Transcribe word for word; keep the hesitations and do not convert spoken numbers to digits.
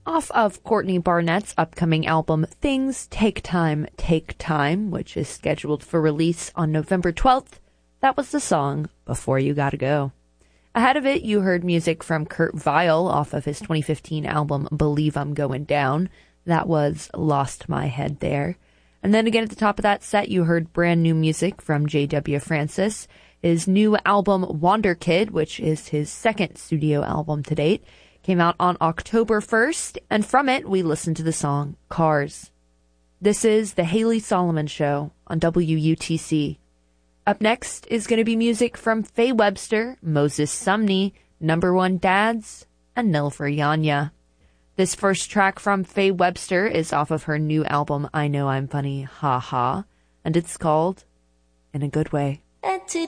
Off of Courtney Barnett's upcoming album, Things Take Time, Take Time, which is scheduled for release on November twelfth, that was the song Before You Gotta Go. Ahead of it, you heard music from Kurt Vile off of his twenty fifteen album, Believe I'm Going Down. That was Lost My Head There. And then again at the top of that set, you heard brand new music from J W Francis. His new album, Wander Kid, which is his second studio album to date, came out on October first, and from it, we listened to the song Cars. This is The Haley Solomon Show on W U T C. Up next is going to be music from Faye Webster, Moses Sumney, Number One Dads, and Nilfer Yanya. This first track from Faye Webster is off of her new album, I Know I'm Funny, Ha Ha, and it's called In a Good Way. Empty